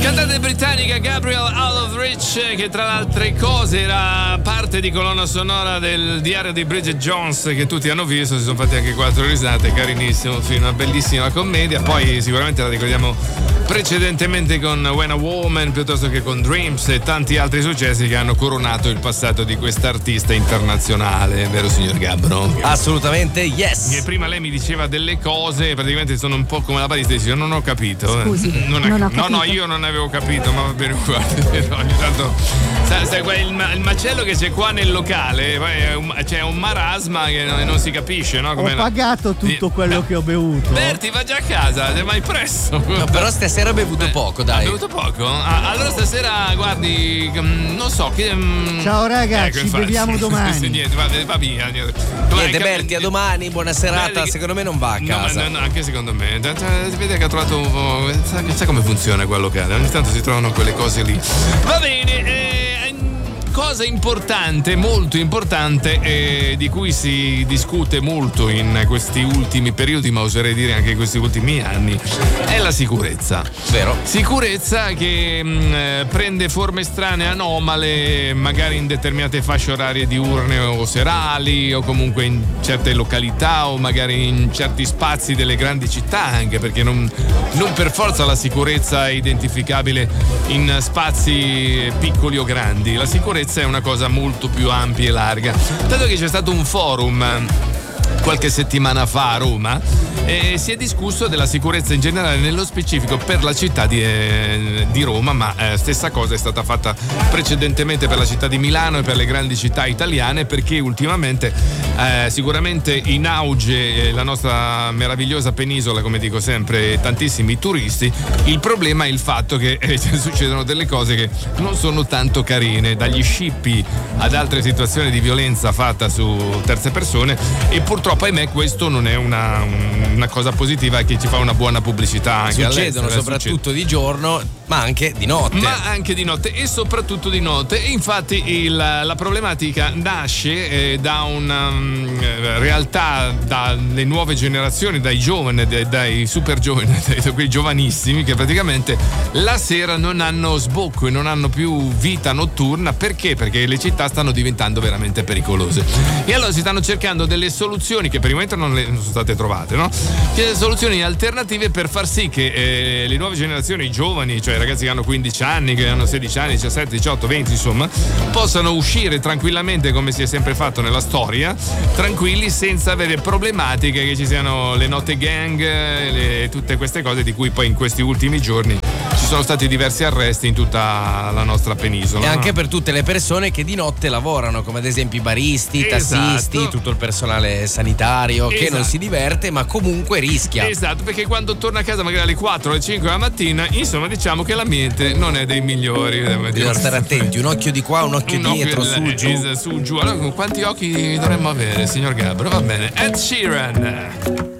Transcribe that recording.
Cantante britannica Gabrielle Aldridge, che tra le altre cose era parte di colonna sonora del Diario di Bridget Jones, che tutti hanno visto, si sono fatti anche 4 risate, carinissimo film, una bellissima commedia. Poi sicuramente la ricordiamo precedentemente con When a Woman, piuttosto che con Dreams e tanti altri successi che hanno coronato il passato di quest'artista internazionale, vero signor Gabbro? Assolutamente yes. Che prima lei mi diceva delle cose, praticamente sono un po' come la barista, dice non ho capito. Scusi, non ho capito. No, io non avevo capito, ma va bene uguale. Ogni tanto sai, il macello che c'è qua nel locale, c'è un marasma che non si capisce, no? Ho pagato tutto quello che ho bevuto. Berti, va già a casa, ti è mai presso? No, però stasera ho bevuto poco, dai. Hai bevuto poco? Allora stasera, guardi, non so che. Ciao raga, ci beviamo domani. Niente, va via. Niente, Berti, a domani, buona serata. Secondo me non va a casa. No, anche secondo me. Si vede che ha trovato un po'. Sai come funziona quel locale? Ogni tanto si trovano quelle cose lì. Va bene, cosa importante, molto importante, di cui si discute molto in questi ultimi periodi, ma oserei dire anche in questi ultimi anni, è la sicurezza. Vero? Sicurezza che prende forme strane, anomale, magari in determinate fasce orarie diurne o serali, o comunque in certe località, o magari in certi spazi delle grandi città, anche perché non per forza la sicurezza è identificabile in spazi piccoli o grandi. La sicurezza è una cosa molto più ampia e larga, tanto che c'è stato un forum qualche settimana fa a Roma e si è discusso della sicurezza in generale, nello specifico per la città di Roma, ma stessa cosa è stata fatta precedentemente per la città di Milano e per le grandi città italiane, perché ultimamente sicuramente in auge la nostra meravigliosa penisola, come dico sempre, tantissimi turisti. Il problema è il fatto che succedono delle cose che non sono tanto carine, dagli scippi ad altre situazioni di violenza fatta su terze persone, e purtroppo ahimè questo non è una cosa positiva che ci fa una buona pubblicità anche succedono soprattutto di giorno, ma anche di notte. E soprattutto di notte. E infatti la problematica nasce da una realtà, dalle nuove generazioni, dai giovani, dai super giovani, da quei giovanissimi che praticamente la sera non hanno sbocco e non hanno più vita notturna. Perché? Perché le città stanno diventando veramente pericolose, e allora si stanno cercando delle soluzioni che per il momento non sono state trovate, no? Soluzioni alternative per far sì che le nuove generazioni, i giovani, cioè i ragazzi che hanno 15 anni, che hanno 16 anni, 17, 18, 20 insomma, possano uscire tranquillamente, come si è sempre fatto nella storia, tranquilli, senza avere problematiche, che ci siano le notte gang, tutte queste cose di cui poi in questi ultimi giorni ci sono stati diversi arresti in tutta la nostra penisola. E anche per tutte le persone che di notte lavorano, come ad esempio i baristi, i tassisti, tutto il personale sanitario che non si diverte ma comunque rischia. Esatto, perché quando torna a casa magari alle 4 o alle 5 della mattina, insomma, diciamo che l'ambiente non è dei migliori. Bisogna stare attenti, un occhio di qua, un occhio dietro, su, giù. Su, giù. Allora, quanti occhi dovremmo avere, signor Gabbro? Va bene. Ed Sheeran.